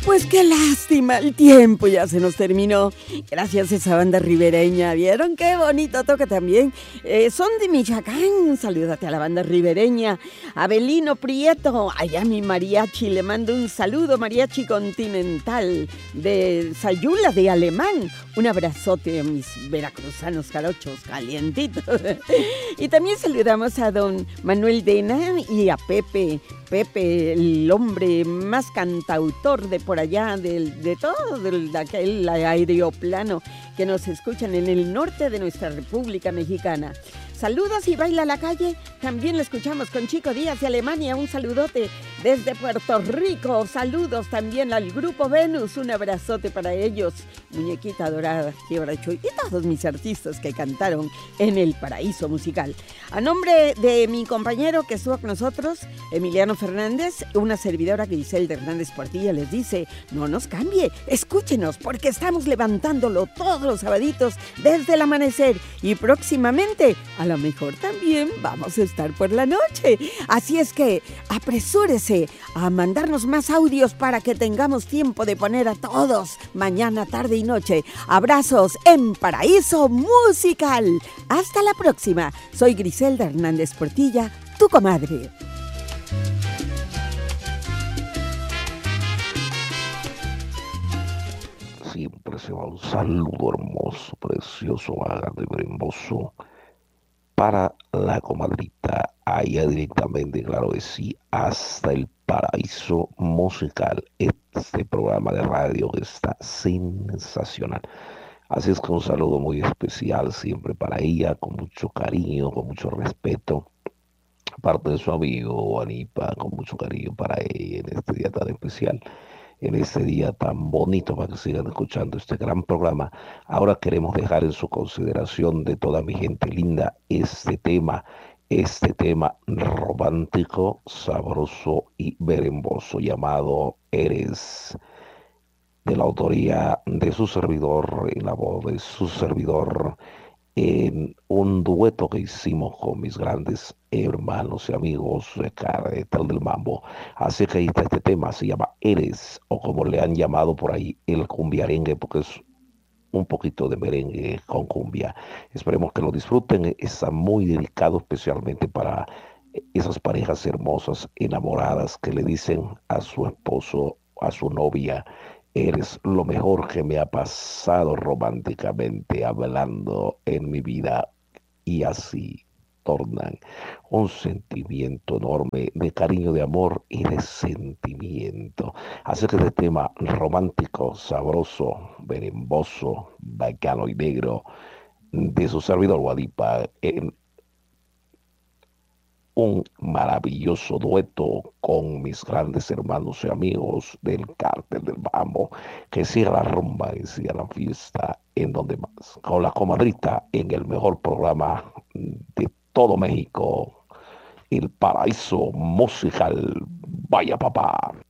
Pues qué lástima, el tiempo ya se nos terminó. Gracias a esa banda ribereña. ¿Vieron qué bonito toca también? Son de Michoacán. Salúdate a la banda ribereña. Abelino Prieto, allá mi mariachi. Le mando un saludo, mariachi continental de Sayula de Alemán. Un abrazote a mis veracruzanos jarochos calientitos. Y también saludamos a don Manuel Dena y a Pepe. Pepe, el hombre más cantautor de por allá, de todo, de aquel aeroplano que nos escuchan en el norte de nuestra República Mexicana. Saludos y baila a la calle. También lo escuchamos con Chico Díaz de Alemania. Un saludote desde Puerto Rico. Saludos también al Grupo Venus. Un abrazote para ellos. Muñequita Dorada, Quiebra Chuy y todos mis artistas que cantaron en el Paraíso Musical. A nombre de mi compañero que estuvo con nosotros, Emiliano Fernández, una servidora Griselda Hernández Portilla les dice, no nos cambie, escúchenos porque estamos levantándolo todos los sabaditos desde el amanecer y próximamente a lo mejor también vamos a estar por la noche. Así es que apresúrese a mandarnos más audios para que tengamos tiempo de poner a todos mañana, tarde y noche. Abrazos en Paraíso Musical. Hasta la próxima. Soy Griselda Hernández Portilla, tu comadre. Siempre se va un saludo hermoso, precioso, agradable, hermoso para la comadrita, allá directamente, claro que sí, hasta el Paraíso Musical, este programa de radio que está sensacional. Así es que un saludo muy especial siempre para ella, con mucho cariño, con mucho respeto, parte de su amigo Anipa, con mucho cariño para ella en este día tan especial, en este día tan bonito, para que sigan escuchando este gran programa. Ahora queremos dejar en su consideración de toda mi gente linda este tema romántico, sabroso y beremboso llamado Eres, de la autoría de su servidor, en la voz de su servidor, en un dueto que hicimos con mis grandes hermanos y amigos de Carretel del Mambo. Así que ahí está este tema, se llama Eres, o como le han llamado por ahí, el cumbiarengue, porque es un poquito de merengue con cumbia. Esperemos que lo disfruten, está muy dedicado especialmente para esas parejas hermosas, enamoradas, que le dicen a su esposo, a su novia, eres lo mejor que me ha pasado románticamente hablando en mi vida, y así tornan un sentimiento enorme de cariño, de amor y de sentimiento. Así que este tema romántico, sabroso, beremboso, bacano y negro de su servidor Guadipa, en un maravilloso dueto con mis grandes hermanos y amigos del Cártel del Mambo, que siga la rumba y siga la fiesta en donde más, con la comadrita en el mejor programa de todo México, el Paraíso Musical. Vaya papá.